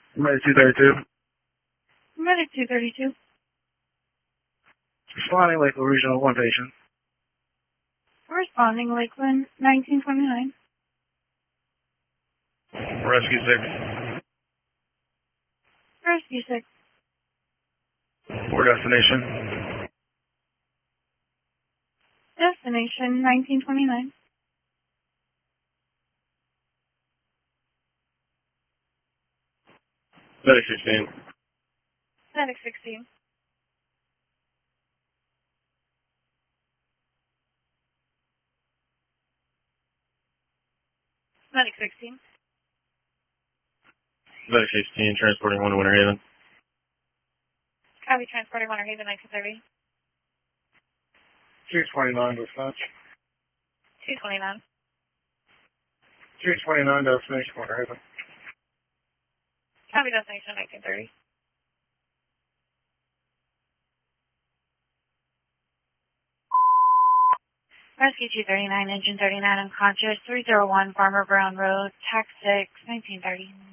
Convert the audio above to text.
Ready 232. Medic 232. Responding Lakeland Regional 1 patient. Responding Lakeland 1929. Rescue 6. Rescue 6. For destination. Destination 1929. Medic 16. Medic 16. Medic 16. Medic 16, transporting 1 to Winter Haven. Copy, transporting Winter Haven 1930. 229 dispatch. 229. 229 destination Winter Haven. Copy, destination 1930. Rescue 239, engine 39 unconscious, 301 Farmer Brown Road, TAC 6, 1930.